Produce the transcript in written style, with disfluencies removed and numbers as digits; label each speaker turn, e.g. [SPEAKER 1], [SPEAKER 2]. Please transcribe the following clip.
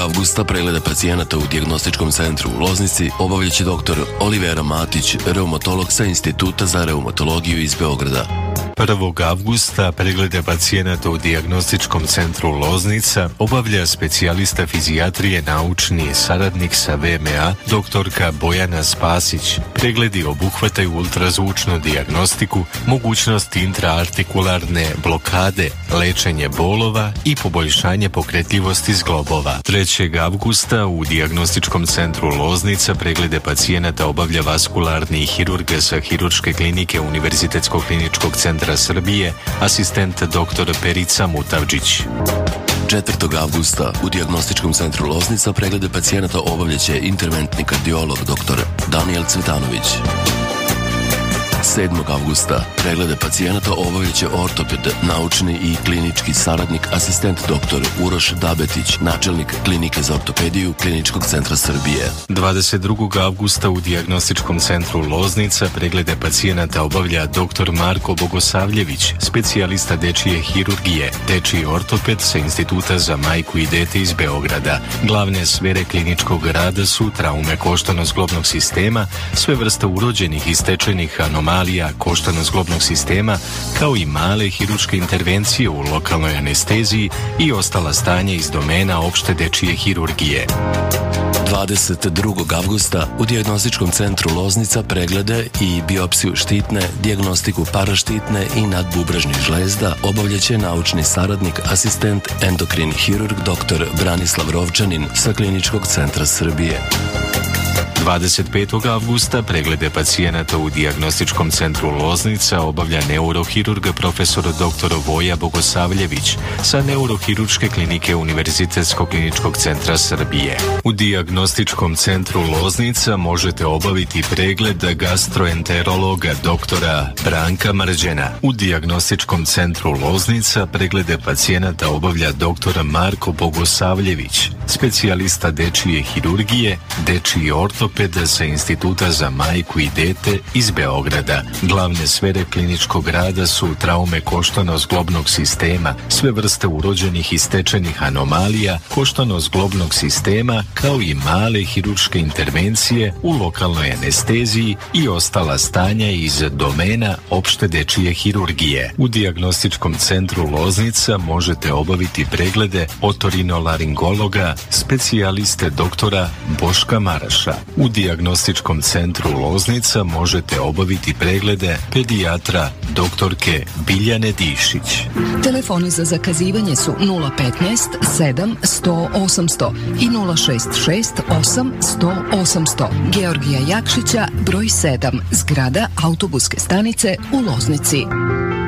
[SPEAKER 1] avgusta preglede pacijenata u dijagnostičkom centru u Loznici obavljaće dr. Olivera Matić, reumatolog sa Instituta za reumatologiju iz Beograda.
[SPEAKER 2] 1. avgusta preglede pacijenata u dijagnostičkom centru Loznica obavlja specijalista fizijatrije, naučni saradnik sa VMA, doktorka Bojana Spasić. Pregledi obuhvataju ultrazvučnu dijagnostiku, mogućnost intraartikularne blokade, lečenje bolova i poboljšanje pokretljivosti zglobova. 3. avgusta u dijagnostičkom centru Loznica preglede pacijenata obavlja vaskularni hirurg sa Hirurške klinike Univerzitetskog kliničkog centra Srbije, asistent dr. Perica Mutavđić.
[SPEAKER 1] 4. avgusta u dijagnostičkom centru Loznica preglede pacijenata obavljaće interventni kardiolog dr. Daniel Cvetanović. 7. avgusta preglede pacijenata obavljaće ortoped, naučni i klinički saradnik, asistent dr. Uroš Dabetić, načelnik klinike za ortopediju Kliničkog centra Srbije.
[SPEAKER 2] 22. avgusta u dijagnostičkom centru Loznica preglede pacijenata obavlja dr. Marko Bogosavljević, specijalista dečije hirurgije, dečiji ortoped sa Instituta za majku i dete iz Beograda. Glavne sfere kliničkog rada su traume koštano-zglobnog sistema, sve vrste urođenih i stečenih anomalija koštano-zglobnog sistema, kao i male hirurške intervencije u lokalnoj anesteziji i ostala stanja iz domena opšte dečije hirurgije.
[SPEAKER 1] 22. avgusta u dijagnostičkom centru Loznica preglede i biopsiju štitne, dijagnostiku paraštitne i nadbubrežnih žlezda obavljaće naučni saradnik, asistent endokrin hirurg dr. Branislav Rovčanin sa Kliničkog centra Srbije.
[SPEAKER 2] 25. avgusta preglede pacijenata u dijagnostičkom centru Loznica obavlja neurohirurg profesor dr. Voja Bogosavljević sa Neurohirurške klinike Univerzitetskog kliničkog centra Srbije. U dijagnostičkom centru Loznica možete obaviti pregled gastroenterologa doktora Branka Mrđena. U dijagnostičkom centru Loznica preglede pacijenata obavlja dr. Marko Bogosavljević, specijalista dečije hirurgije, dečiji ortoped sa Instituta za majku i dete iz Beograda. Glavne sfere kliničkog rada su traume koštano-zglobnog sistema, sve vrste urođenih i stečenih anomalija koštano-zglobnog sistema, kao i male hirurške intervencije u lokalnoj anesteziji i ostala stanja iz domena opšte dečije hirurgije. U dijagnostičkom centru Loznica možete obaviti preglede otorinolaringologa, specijaliste doktora Boška Maraša. U dijagnostičkom centru Loznica možete obaviti preglede pedijatra doktorke Biljane Dišić.
[SPEAKER 3] Telefoni za zakazivanje su 015 7 100 800 i 066 8 100 800. Georgija Jakšića, broj 7, zgrada autobuske stanice u Loznici.